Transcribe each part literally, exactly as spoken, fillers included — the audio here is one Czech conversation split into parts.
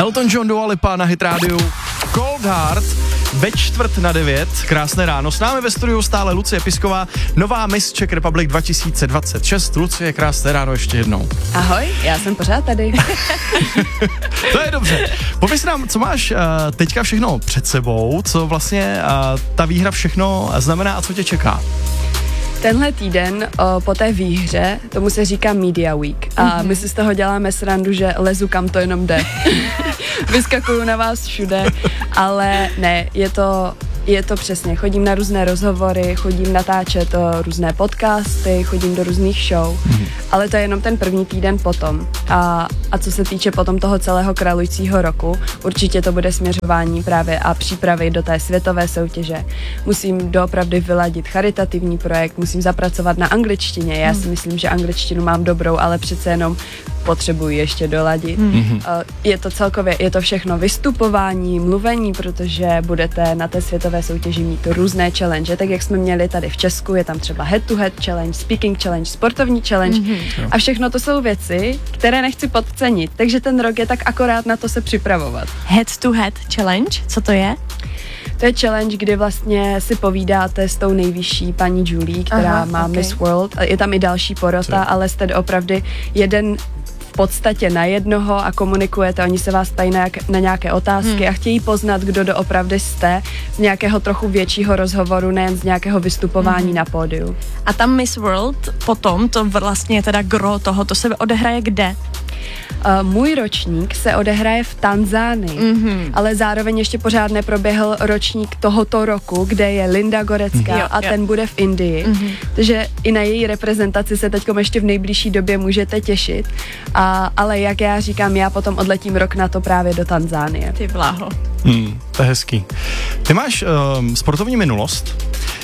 Elton John, Dua Lipa na Hit rádiu. Cold Heart ve čtvrt na devět. Krásné ráno. S námi ve studiu stále Lucie Pisková, nová Miss Czech Republic dva tisíce dvacet šest. Lucie, krásné ráno ještě jednou. Ahoj, já jsem pořád tady. To je dobře. Pověz nám, co máš uh, teďka všechno před sebou, co vlastně uh, ta výhra všechno znamená a co tě čeká? Tenhle týden o, po té výhře, tomu se říká Media Week a mm-hmm. my si z toho děláme srandu, že lezu kam to jenom jde. Vyskakuju na vás všude, ale ne, je to, je to přesně, chodím na různé rozhovory, chodím natáčet o, různé podcasty, chodím do různých show, mm-hmm. ale to je jenom ten první týden potom. A, a co se týče potom toho celého králujícího roku, určitě to bude směřování právě a přípravy do té světové soutěže. Musím doopravdy vyladit charitativní projekt, musím zapracovat na angličtině. Já si myslím, že angličtinu mám dobrou, ale přece jenom potřebuji ještě doladit. Mm-hmm. Je to celkově, je to všechno vystupování, mluvení, protože budete na té světové soutěži mít různé challenge, tak jak jsme měli tady v Česku, je tam třeba head-to-head challenge, speaking challenge, sportovní challenge mm-hmm. a všechno to jsou věci, které nechci podcenit, takže ten rok je tak akorát na to se připravovat. Head-to-head challenge, co to je? To je challenge, kdy vlastně si povídáte s tou nejvyšší paní Julie, která Aha, má okay. Miss World. Je tam i další porota, Co? ale jste opravdu jeden v podstatě na jednoho a komunikujete. Oni se vás ptají na, na nějaké otázky hmm. a chtějí poznat, kdo doopravdy jste z nějakého trochu většího rozhovoru, nejen z nějakého vystupování hmm. na pódiu. A tam Miss World potom, to vlastně teda gro toho, to se odehraje kde? Uh, můj ročník se odehraje v Tanzánii, mm-hmm. ale zároveň ještě pořád neproběhl ročník tohoto roku, kde je Linda Gorecká mm-hmm. a ten bude v Indii. Mm-hmm. Takže i na její reprezentaci se teďkom ještě v nejbližší době můžete těšit. A, ale jak já říkám, já potom odletím rok na to právě do Tanzánie. Ty bláho. Hmm, to je hezký. Ty máš um, sportovní minulost.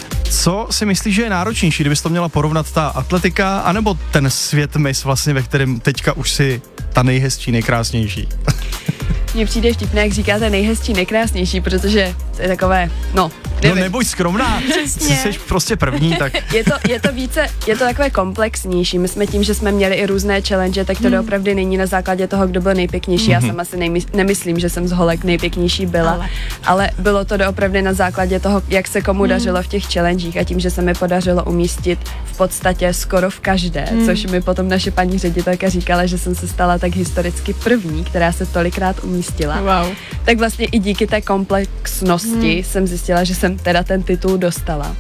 Co si myslíš, že je náročnější, kdybys to měla porovnat ta atletika, anebo ten svět Miss vlastně, ve kterém teďka už si ta nejhezčí, nejkrásnější? Mně přijde vtipné, jak říkáte nejhezčí, nejkrásnější, protože to je takové, no, nevím. No nebuď skromná, jsi prostě první, tak... Je to, je to více, je to takové komplexnější. My jsme tím, že jsme měli i různé challenge, tak to hmm. doopravdy není na základě toho, kdo byl nejpěknější. Hmm. Já sama si nejmysl, nemyslím, že jsem z holek nejpěknější byla, ale, ale bylo to doopravdy na základě toho, jak se komu hmm. dařilo v těch challengech a tím, že se mi podařilo umístit v podstatě skoro v každé, hmm. což mi potom naše paní ředitelka říkala, že jsem se stala tak historicky první, která se tolikrát umístila. Wow. Tak vlastně i díky té komplexnosti hmm. jsem zjistila, že jsem teda ten titul dostala.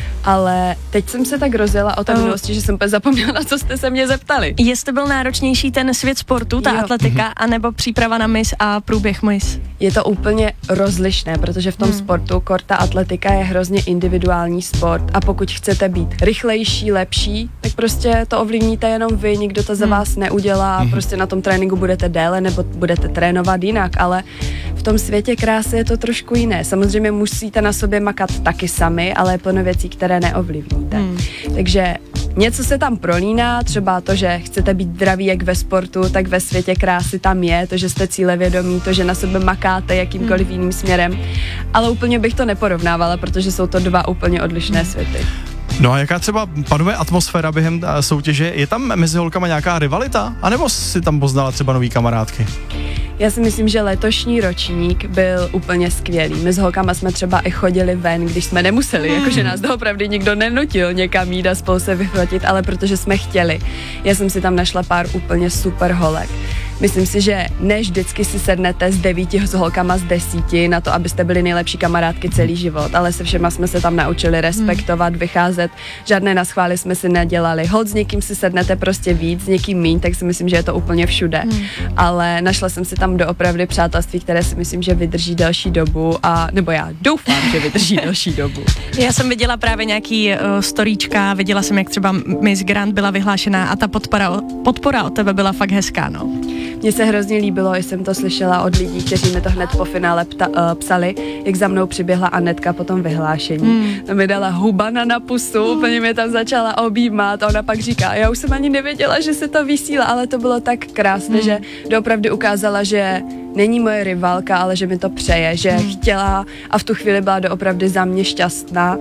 Ale teď jsem se tak rozjela o té minulosti, že jsem úplně zapomněla, na co jste se mě zeptali. Jestli byl náročnější ten svět sportu, ta jo. atletika, anebo příprava na Miss a průběh Miss? Je to úplně rozlišné, protože v tom hmm. sportu korta atletika je hrozně individuální sport a pokud chcete být rychlejší, lepší, tak prostě to ovlivníte jenom vy, nikdo to za hmm. vás neudělá, hmm. prostě na tom tréninku budete déle nebo budete trénovat jinak, ale v tom světě krásy je to trošku jiné. Samozřejmě musíte na sobě makat taky sami, ale je plno věcí, které neovlivníte. Hmm. Takže něco se tam prolíná, třeba to, že chcete být zdraví jak ve sportu, tak ve světě krásy tam je, to, že jste cílevědomí, to, že na sebe makáte jakýmkoliv jiným směrem, ale úplně bych to neporovnávala, protože jsou to dva úplně odlišné světy. No a jaká třeba panuje atmosféra během soutěže? Je tam mezi holkama nějaká rivalita? A nebo si tam poznala třeba nový kamarádky? Já si myslím, že letošní ročník byl úplně skvělý. My s holkama jsme třeba i chodili ven, když jsme nemuseli, hmm. jakože nás doopravdy nikdo nenutil někam jít a spolu se vyfotit, ale protože jsme chtěli. Já jsem si tam našla pár úplně super holek. Myslím si, že než vždycky si sednete s devíti s holkama z desíti na to, abyste byli nejlepší kamarádky celý život, ale se všema jsme se tam naučili respektovat, vycházet, žádné naschvály jsme si nedělali. Holt s někým si sednete prostě víc, s někým míň, tak si myslím, že je to úplně všude. Hmm. Ale našla jsem si tam doopravdy přátelství, které si myslím, že vydrží delší dobu a nebo já doufám, že vydrží delší dobu. Já jsem viděla právě nějaký uh, storíčka, viděla jsem, jak třeba Miss Grand byla vyhlášená a ta podpora, podpora od tebe byla fakt hezká, no. Mně se hrozně líbilo, jsem to slyšela od lidí, kteří mi to hned po finále pta, uh, psali, jak za mnou přiběhla Anetka po tom vyhlášení. Hmm. To mi dala hubana na pusu, hmm. úplně mě tam začala objímat a ona pak říká, já už jsem ani nevěděla, že se to vysílá, ale to bylo tak krásné, hmm. že doopravdy ukázala, že není moje rivalka, ale že mi to přeje, že hmm. chtěla a v tu chvíli byla doopravdy za mě šťastná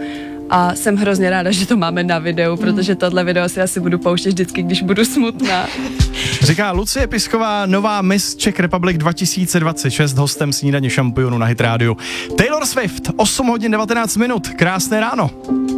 a jsem hrozně ráda, že to máme na videu, protože tohle video si asi budu pouštět vždycky, když budu smutná. Říká Lucie Pisková, nová Miss Czech Republic dva tisíce dvacet šest, hostem snídaně šampionů na Hit rádiu. Taylor Swift, osm hodin devatenáct minut, krásné ráno.